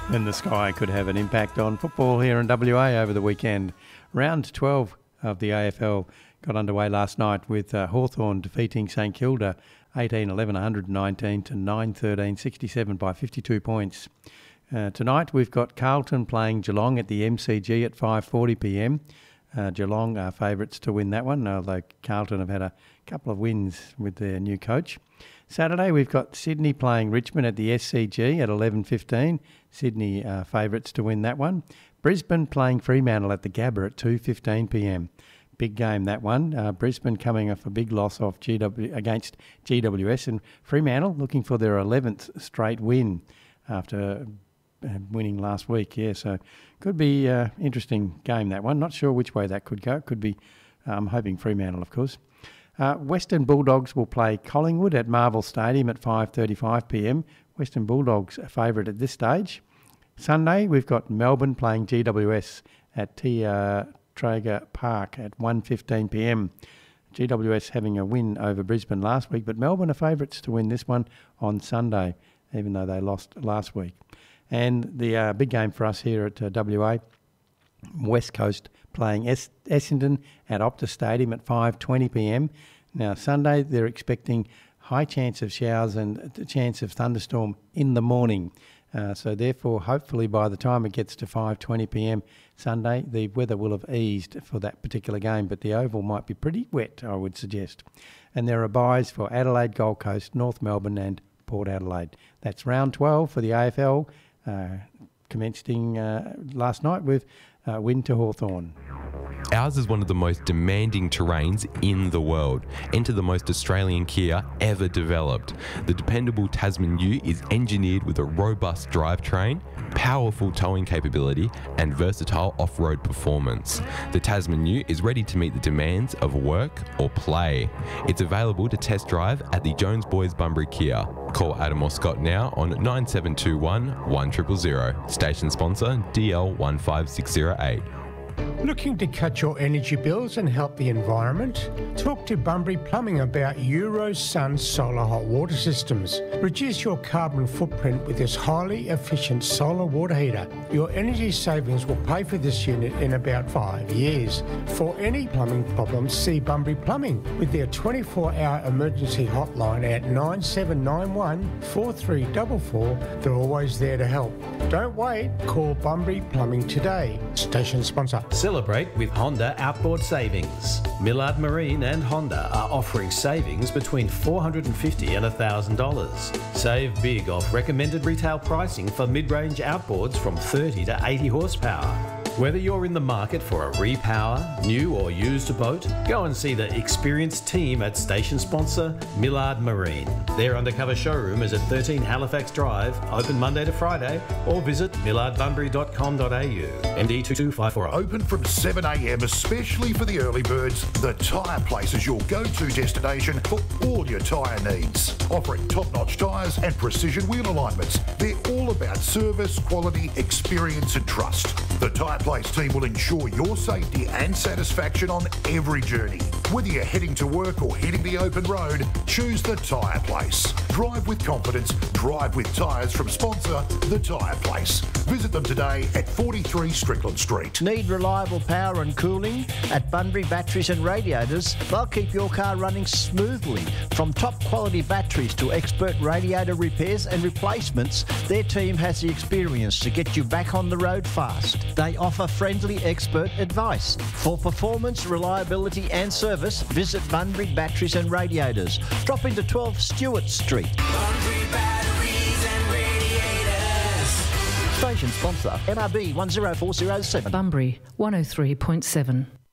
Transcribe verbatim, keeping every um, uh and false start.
And the sky could have an impact on football here in W A over the weekend. Round twelve of the A F L got underway last night with uh, Hawthorn defeating St Kilda eighteen eleven one nineteen to nine thirteen sixty-seven by fifty-two points. Uh, tonight we've got Carlton playing Geelong at the M C G at five forty p m. Uh, Geelong are favourites to win that one, although Carlton have had a couple of wins with their new coach. Saturday we've got Sydney playing Richmond at the S C G at eleven fifteen. Sydney uh, favourites to win that one. Brisbane playing Fremantle at the Gabba at two fifteen p m. Big game that one. Uh, Brisbane coming off a big loss off G W against G W S, and Fremantle looking for their eleventh straight win after uh, winning last week. Yeah, so could be an uh, interesting game that one. Not sure which way that could go. Could be, I'm um, hoping Fremantle, of course. Uh, Western Bulldogs will play Collingwood at Marvel Stadium at five thirty-five p m. Western Bulldogs a favourite at this stage. Sunday, we've got Melbourne playing G W S at T. Uh, Traeger Park at one fifteen p m. G W S having a win over Brisbane last week, but Melbourne are favourites to win this one on Sunday, even though they lost last week. And the uh, big game for us here at uh, W A, West Coast playing es- Essendon at Optus Stadium at five twenty p m. Now, Sunday, they're expecting high chance of showers and a chance of thunderstorm in the morning. Uh, so therefore, hopefully by the time it gets to five twenty p m Sunday, the weather will have eased for that particular game, but the oval might be pretty wet, I would suggest. And there are byes for Adelaide, Gold Coast, North Melbourne and Port Adelaide. That's round twelve for the A F L, uh, commencing uh, last night with uh, win to Hawthorn. Ours is one of the most demanding terrains in the world. Enter the most Australian Kia ever developed. The dependable Tasman U is engineered with a robust drivetrain, powerful towing capability and versatile off-road performance. The Tasman U is ready to meet the demands of work or play. It's available to test drive at the Jones Boys Bunbury Kia. Call Adam or Scott now on nine seven two one, one zero zero zero. Station sponsor D L one five six zero eight. Looking to cut your energy bills and help the environment? Talk to Bunbury Plumbing about Eurosun solar hot water systems. Reduce your carbon footprint with this highly efficient solar water heater. Your energy savings will pay for this unit in about five years. For any plumbing problems, see Bunbury Plumbing with their twenty-four hour emergency hotline at nine seven nine one, four three four four. They're always there to help. Don't wait. Call Bunbury Plumbing today. Station sponsor. Celebrate with Honda Outboard Savings. Millard Marine and Honda are offering savings between four hundred fifty dollars and one thousand dollars. Save big off recommended retail pricing for mid-range outboards from thirty to eighty horsepower. Whether you're in the market for a repower, new or used boat, go and see the experienced team at station sponsor Millard Marine. Their undercover showroom is at thirteen Halifax Drive, open Monday to Friday, or visit millard bunbury dot com dot a u. M D two two five four zero. Open from seven a m especially for the early birds, the Tyre Place is your go-to destination for all your tyre needs. Offering top-notch tyres and precision wheel alignments, they're all about service, quality, experience and trust. The Tyre Place team will ensure your safety and satisfaction on every journey. Whether you're heading to work or hitting the open road, choose the Tyre Place. Drive with confidence, drive with tyres from sponsor The Tyre Place. Visit them today at forty-three Strickland Street. Need reliable power and cooling? At Bunbury Batteries and Radiators, they'll keep your car running smoothly. From top quality batteries to expert radiator repairs and replacements, their team has the experience to get you back on the road fast. They offer friendly expert advice. For performance, reliability and service, visit Bunbury Batteries and Radiators. Drop into twelve Stewart Street. Bunbury Batteries and Radiators. Station sponsor M R B one zero four zero seven. Bunbury one oh three point seven.